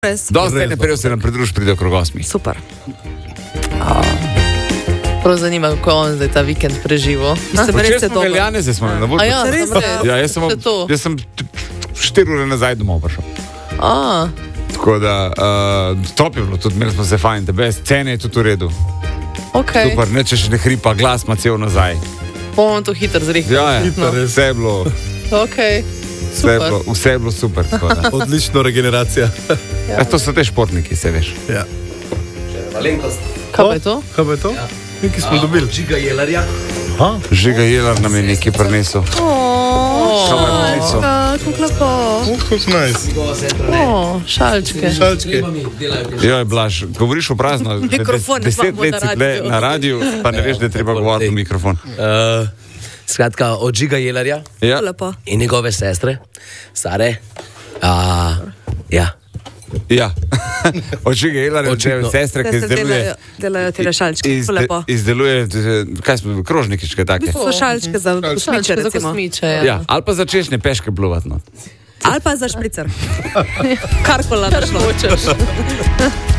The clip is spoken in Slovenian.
Dosti ne prej se nam pridruž, pride okrog 8. Super. Prav zanima, kako on zdaj ta vikend preživo. Včeraj smo veljane, zdaj smo na volju. Jaz sem 4 ure nazaj domov prišel. Tako da, top je bilo, tudi imeli smo se fajn, tebe scene je tudi v redu. Super, neče še ne hripa, glas ima cel nazaj. Bomo to hitro zrihli. Vse je bilo. Vse je bilo super. Odlična regeneracija. To so te športniki, se veš. Kaj pa je to? Nekaj smo dobili. Žiga Jelarja. Žiga Jelar nam je nekaj prinesel. Kako lepo. Kako nice. Šalčke. Joj, Blaž, govoriš v prazno. 10 let si tle na radiju, pa ne veš, da je treba govoriti v mikrofon. Skratka, od Žiga Jelarja in njegove sestre, stare. Ja, od Žiga Jelarja, od njegove sestre, ki delajo te šalčke. Izdeluje, kaj smo, krožnikičke take. So šalčke za kosmiče, recimo. Ja, ali pa za češnje peške bluvat. Ali pa za špricer. Karkoli hočeš.